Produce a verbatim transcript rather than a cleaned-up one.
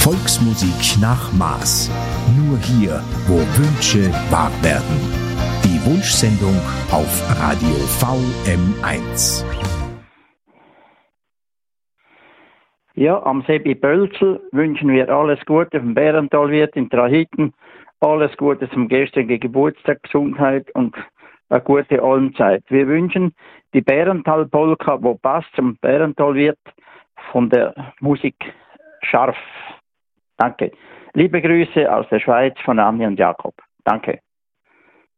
Volksmusik nach Maß. Nur hier, wo Wünsche wahr werden. Die Wunschsendung auf Radio V M eins. Ja, am Sebi Bölzel wünschen wir alles Gute vom Bärentalwirt in Trahiten. Alles Gute zum gestrigen Geburtstag, Gesundheit und eine gute Almzeit. Wir wünschen die Bärental-Polka, wo passt zum Bärentalwirt, von der Musik scharf. Danke. Liebe Grüße aus der Schweiz von Anja und Jakob. Danke.